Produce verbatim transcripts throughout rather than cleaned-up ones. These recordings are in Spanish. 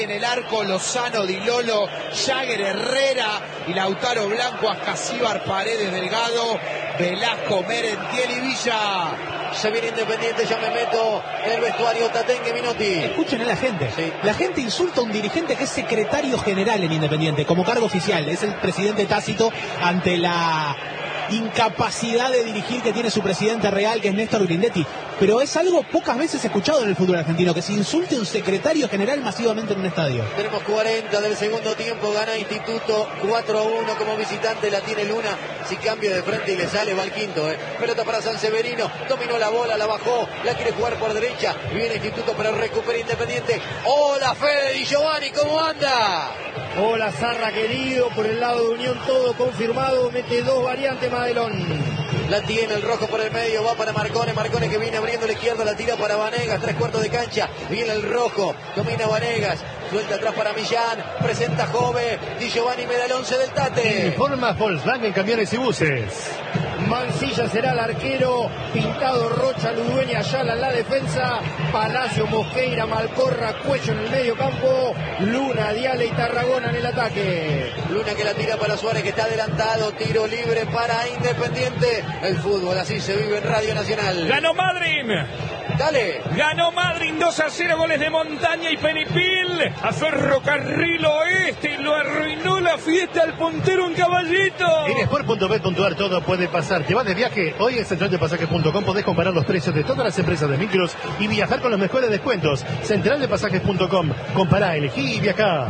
En el arco, Lozano, Di Lolo, Jagger, Herrera y Lautaro Blanco, Ascasíbar, Paredes, Delgado, Velasco, Merentiel y Villa. Se viene Independiente, ya me meto en el vestuario. Tatengue, Minotti. Escuchen a la gente. Sí. La gente insulta a un dirigente que es secretario general en Independiente, como cargo oficial. Es el presidente tácito ante la incapacidad de dirigir que tiene su presidente real, que es Néstor Grindetti. Pero es algo pocas veces escuchado en el fútbol argentino, que se insulte a un secretario general masivamente en un estadio. Tenemos cuarenta del segundo tiempo, gana Instituto cuatro a uno como visitante, la tiene Luna. Si cambia de frente y le sale, va al quinto. Eh. Pelota para San Severino, dominó la bola, la bajó, la quiere jugar por derecha. Viene Instituto, pero recupera Independiente. Hola, Fede Di Giovanni, ¿cómo anda? Hola, Zarra querido, por el lado de Unión todo confirmado, mete dos variantes Madelón. La tiene el rojo por el medio, va para Marcone, Marcone que viene abriendo la izquierda, la tira para Vanegas, tres cuartos de cancha, viene el rojo, domina Vanegas, suelta atrás para Millán, presenta Jove, Di Giovanni me da el once del Tate. Informa Volkswagen Camiones y Buses. Mancilla será el arquero, Pintado, Rocha, Ludueña, Ayala en la defensa, Palacio, Mosqueira, Malcorra, Cuello en el medio campo, Luna, Diale y Tarragona en el ataque. Luna que la tira para Suárez que está adelantado, tiro libre para Independiente. El fútbol así se vive en Radio Nacional. ¡Ganó Madryn! Dale. Ganó Madryn dos a cero, goles de Montaña y Penipil a Ferrocarril Oeste y lo arruinó la fiesta al puntero en Caballito. En sport punto bet punto ar todo puede pasar. Te vas de viaje, hoy en central de pasajes punto com podés comparar los precios de todas las empresas de micros y viajar con los mejores descuentos. central de pasajes punto com, compará, elegí y viajá.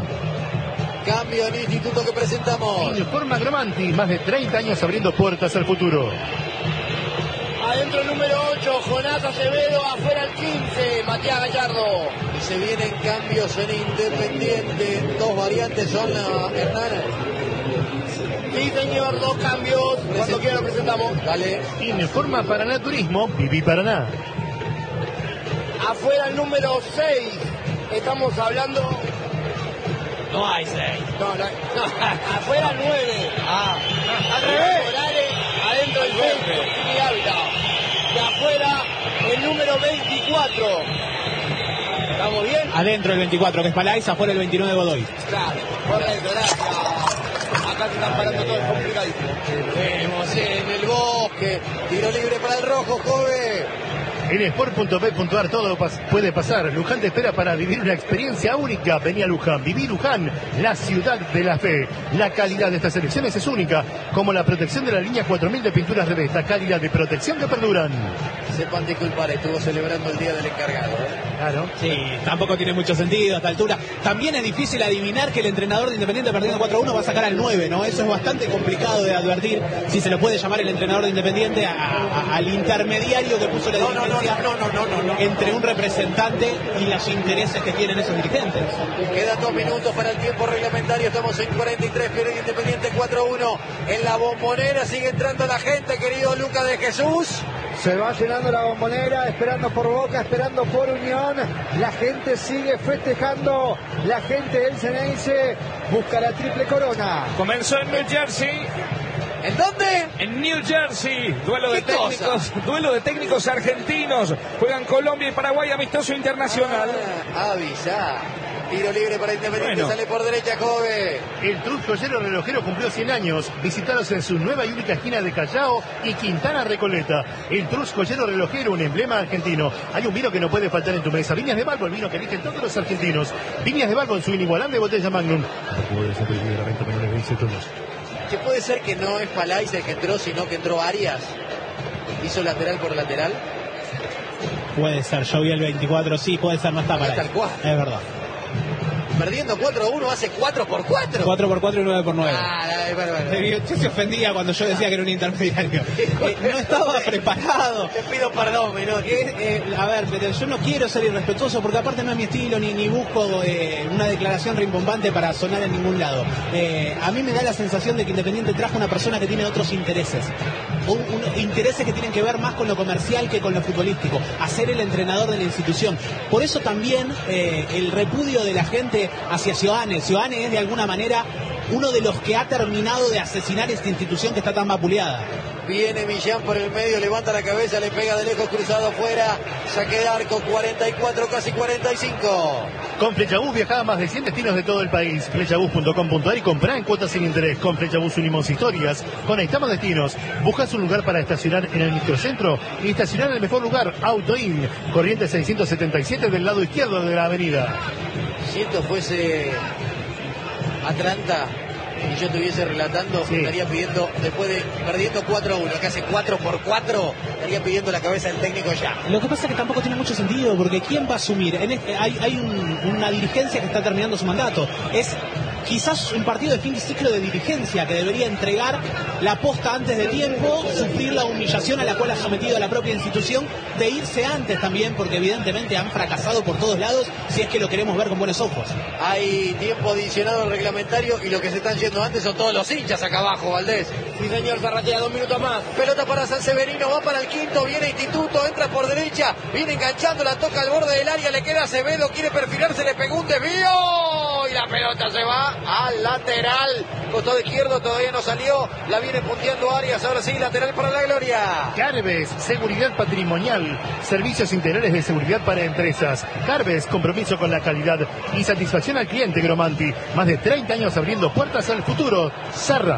Cambio en Instituto que presentamos. Informa Gramanti, más de treinta años abriendo puertas al futuro. Adentro el número ocho, Jonás Acevedo, afuera el quince, Matías Gallardo. Y se vienen cambios en Independiente. Dos variantes son la Hernán. Sí, señor, dos cambios. Cuando quiera lo presentamos. Dale. Informa Paraná Turismo, Viví Paraná. Afuera el número seis. Estamos hablando. No hay seis. No, no, no. Afuera el nueve. Ah, Al revés. Morales, adentro el seis. Y Ávila. Y afuera el número veinticuatro. ¿Estamos bien? adentro el veinticuatro, que es Palais, afuera el veintinueve, Godoy. Claro, correcto, gracias. Acá se están parando todo, es complicadísimo. Vemos en el bosque. Tiro libre para el rojo, Jove. En sport punto bet punto ar todo pas- puede pasar. Luján te espera para vivir una experiencia única. Vení a Luján. Viví Luján, la ciudad de la fe. La calidad de estas elecciones es única, como la protección de la línea cuatro mil de pinturas de Vesta. Calidad de protección que perduran. Sepan disculpar, estuvo celebrando el día del encargado. ¿eh? Claro. Sí, tampoco tiene mucho sentido a esta altura. También es difícil adivinar que el entrenador de Independiente perdiendo cuatro a uno va a sacar al nueve, ¿no? Eso es bastante complicado de advertir, si se lo puede llamar el entrenador de Independiente a, a, al intermediario que puso la No, no, no, diferencia no, no, no, no, no. entre un representante y los intereses que tienen esos dirigentes. Quedan dos minutos para el tiempo reglamentario. Estamos en cuarenta y tres, pierde Independiente cuatro a uno. En la Bombonera sigue entrando la gente, querido Lucas de Jesús. Se va llenando la Bombonera, esperando por Boca, esperando por Unión. La gente sigue festejando. La gente del Ceneice busca la triple corona. Comenzó en New Jersey. ¿En dónde? En New Jersey, duelo de ¿Qué cosa? técnicos, duelo de técnicos argentinos. Juegan Colombia y Paraguay, amistoso internacional. Ah, avisa. Tiro libre para Independiente, Bueno. sale por derecha, Jove. El Truz Joyero Relojero cumplió cien años. Visitaros en su nueva y única esquina de Callao y Quintana Recoleta. El Truz Joyero Relojero, un emblema argentino. Hay un vino que no puede faltar en tu mesa. Viñas de Balbo, el vino que eligen todos los argentinos. Viñas de Balbo en su inigualable botella Magnum. Que puede ser que no es Palais el que entró, sino que entró Arias. Hizo lateral por lateral. Puede ser, yo vi el veinticuatro, sí, puede ser, no está para Tal cual. Es verdad. Perdiendo cuatro a uno, hace cuatro por cuatro. cuatro por cuatro y nueve por nueve. Ah, ay, bueno, bueno. Usted se ofendía cuando yo decía que era un intermediario. Eh, no estaba preparado. Te pido perdón, Menotti. Eh, eh, a ver, pero yo no quiero ser irrespetuoso porque aparte no es mi estilo ni, ni busco eh, una declaración rimbombante para sonar en ningún lado. Eh, a mí me da la sensación de que Independiente trajo una persona que tiene otros intereses. Un, un, intereses que tienen que ver más con lo comercial que con lo futbolístico. A ser el entrenador de la institución. Por eso también eh, el repudio de la gente hacia Sioane. Sioane es de alguna manera uno de los que ha terminado de asesinar esta institución que está tan vapuleada. Viene Millán por el medio, levanta la cabeza, le pega de lejos, cruzado afuera. Saque de arco, cuarenta y cuatro, casi cuarenta y cinco. Con Flechabús viaja a más de cien destinos de todo el país. Flechabús punto com punto a r y comprá en cuotas sin interés. Con Flechabús unimos historias, conectamos destinos. Buscas un lugar para estacionar en el microcentro y estacionar en el mejor lugar, AutoIn, Corrientes seiscientos setenta y siete del lado izquierdo de la avenida. Si esto fuese Atlanta y yo estuviese relatando, sí, estaría pidiendo, después de perdiendo cuatro a uno, que hace cuatro por cuatro, estaría pidiendo la cabeza del técnico ya. Lo que pasa es que tampoco tiene mucho sentido, porque ¿quién va a asumir? En este, hay hay un, una dirigencia que está terminando su mandato. Es quizás un partido de fin de ciclo de dirigencia que debería entregar la posta antes de tiempo, sufrir la humillación a la cual ha sometido a la propia institución, de irse antes también, porque evidentemente han fracasado por todos lados, si es que lo queremos ver con buenos ojos. Hay tiempo adicionado al reglamentario y lo que se están yendo antes son todos los hinchas acá abajo, Valdés. Sí, señor, Zarratea, dos minutos más. Pelota para San Severino, va para el quinto, viene Instituto, entra por derecha, viene enganchando, la toca al borde del área, le queda Acevedo, quiere perfilarse, le pegó un desvío y la pelota se va al lateral. Costado izquierdo, todavía no salió, la viene punteando Arias, ahora sí, lateral para la gloria. Carves, seguridad patrimonial, servicios integrales de seguridad para empresas. Carves, compromiso con la calidad y satisfacción al cliente. Gromanti, más de treinta años abriendo puertas al futuro. Zarra.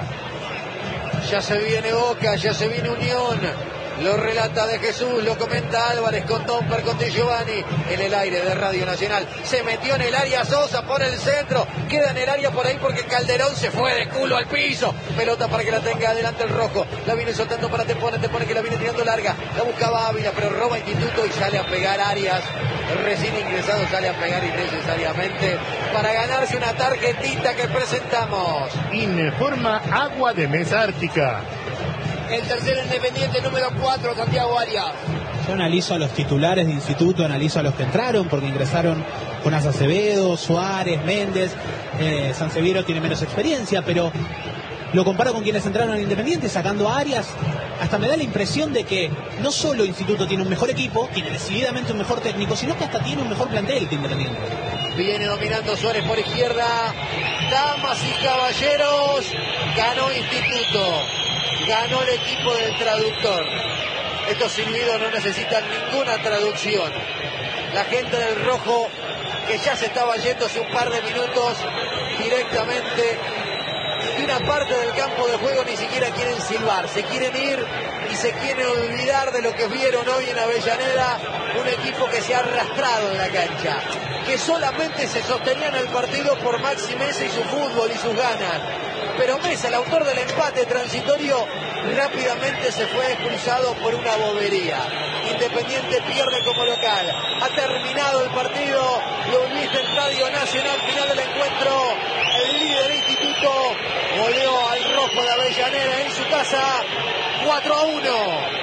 Ya se viene Boca, ya se viene Unión. Lo relata de Jesús, lo comenta Álvarez con Tomper, con Di Giovanni en el aire de Radio Nacional. Se metió en el área Sosa por el centro, queda en el área por ahí porque Calderón se fue de culo al piso. Pelota para que la tenga adelante el rojo, la viene soltando para Tepone, Tepone que la viene tirando larga, la buscaba Ávila, pero roba Instituto y sale a pegar Arias. El recién ingresado sale a pegar innecesariamente para ganarse una tarjetita que presentamos. Informa Agua de Mesa Ártica. El tercer Independiente, número cuatro, Santiago Arias. Yo analizo a los titulares de Instituto, analizo a los que entraron, porque ingresaron con Acevedo, Suárez, Méndez. Eh, San Severo tiene menos experiencia, pero lo comparo con quienes entraron al Independiente, sacando a Arias. Hasta me da la impresión de que no solo Instituto tiene un mejor equipo, tiene decididamente un mejor técnico, sino que hasta tiene un mejor plantel que Independiente. Viene dominando Suárez por izquierda. Damas y caballeros, ganó Instituto. Ganó el equipo del traductor. Estos silbidos no necesitan ninguna traducción. La gente del rojo, que ya se estaba yendo hace un par de minutos, directamente de una parte del campo de juego ni siquiera quieren silbar. Se quieren ir y se quieren olvidar de lo que vieron hoy en Avellaneda. Un equipo que se ha arrastrado en la cancha, que solamente se sostenía en el partido por Maxi Mesa y su fútbol y sus ganas. Pero Mesa, el autor del empate transitorio, rápidamente se fue expulsado por una bobería. Independiente pierde como local. Ha terminado el partido. Lo viste en Radio Nacional, final del encuentro. El líder Instituto goleó al rojo de Avellaneda en su casa cuatro a uno.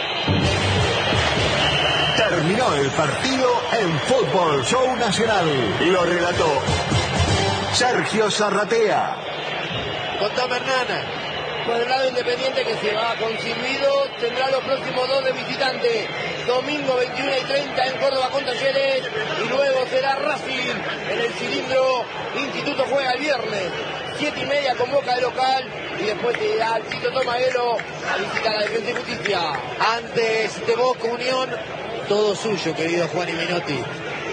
Terminó el partido en Fútbol Show Nacional. Lo relató Sergio Zarratea. Contame, Hernán. Por el lado Independiente, que se va con Silbido, tendrá los próximos dos de visitante. Domingo veintiuno y treinta en Córdoba con Talleres, y luego será Racing en el cilindro. Instituto juega el viernes, siete y media con Boca de local, y después irá al Tito Tomaguelo a visitar a la Defensa y Justicia. Antes de Boca Unión, todo suyo, querido Juan y Menotti.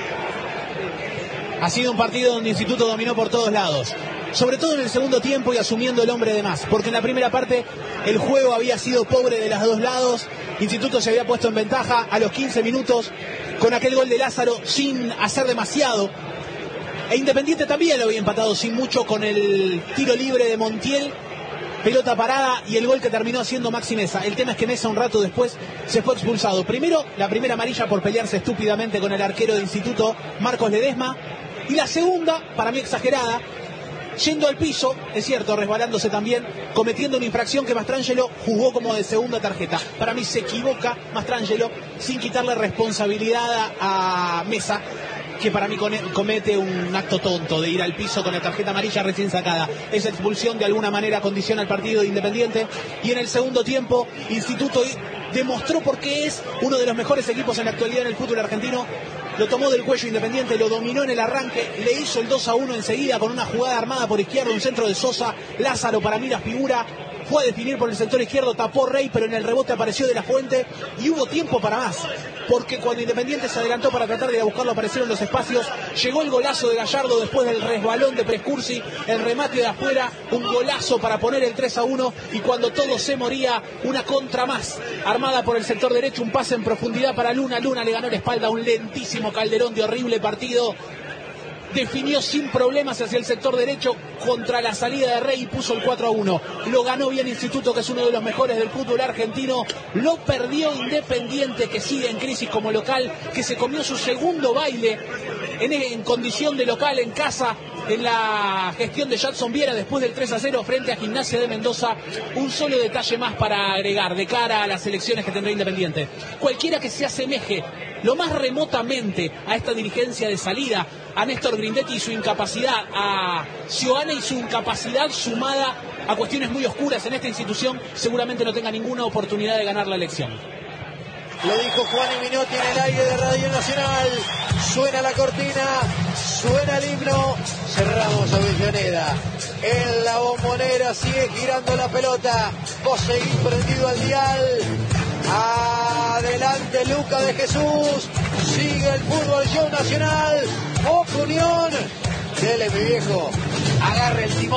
Ha sido un partido donde Instituto dominó por todos lados, sobre todo en el segundo tiempo y asumiendo el hombre de más, porque en la primera parte el juego había sido pobre de los dos lados. Instituto se había puesto en ventaja a los quince minutos con aquel gol de Lázaro sin hacer demasiado, e Independiente también lo había empatado sin mucho con el tiro libre de Montiel, pelota parada y el gol que terminó haciendo Maxi Mesa. El tema es que Mesa un rato después se fue expulsado. Primero la primera amarilla por pelearse estúpidamente con el arquero de Instituto, Marcos Ledesma, y la segunda, para mí exagerada, yendo al piso, es cierto, resbalándose también, cometiendo una infracción que Mastrangelo jugó como de segunda tarjeta. Para mí se equivoca Mastrangelo sin quitarle responsabilidad a Mesa, que para mí comete un acto tonto de ir al piso con la tarjeta amarilla recién sacada. Esa expulsión de alguna manera condiciona el partido de Independiente, y en el segundo tiempo Instituto demostró por qué es uno de los mejores equipos en la actualidad en el fútbol argentino. Lo tomó del cuello Independiente, lo dominó en el arranque, le hizo el dos a uno enseguida con una jugada armada por izquierda, un centro de Sosa. Lázaro, para mí la figura fue a definir por el sector izquierdo, tapó Rey, pero en el rebote apareció De La Fuente y hubo tiempo para más, porque cuando Independiente se adelantó para tratar de ir a buscarlo, aparecieron los espacios, llegó el golazo de Gallardo después del resbalón de Prescursi, el remate de afuera, un golazo para poner el tres a uno, y cuando todo se moría, una contra más, armada por el sector derecho, un pase en profundidad para Luna, Luna le ganó la espalda a un lentísimo Calderón de horrible partido, definió sin problemas hacia el sector derecho contra la salida de Rey y puso el cuatro a uno. Lo ganó bien Instituto, que es uno de los mejores del fútbol argentino. Lo perdió Independiente, que sigue en crisis como local, que se comió su segundo baile en, en condición de local en casa en la gestión de Jackson Viera después del tres a cero frente a Gimnasia de Mendoza. Un solo detalle más para agregar de cara a las elecciones que tendrá Independiente. Cualquiera que se asemeje lo más remotamente a esta dirigencia de salida, a Néstor Grindetti y su incapacidad, a Sioane y su incapacidad sumada a cuestiones muy oscuras en esta institución, seguramente no tenga ninguna oportunidad de ganar la elección. Lo dijo Juan y Minotti en el aire de Radio Nacional. Suena la cortina, suena el himno. Cerramos Avellaneda. En la Bombonera sigue girando la pelota. Vos seguís prendido al dial. Adelante Luca de Jesús. Sigue el fútbol show nacional. Boca Unión. Dele, mi viejo. Agarre el timón.